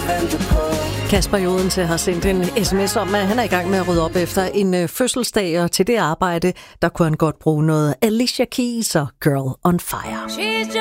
Kasper i Odense har sendt en sms om, at han er i gang med at rydde op efter en fødselsdag, og til det arbejde, der kunne han godt bruge noget Alicia Keys og Girl on Fire.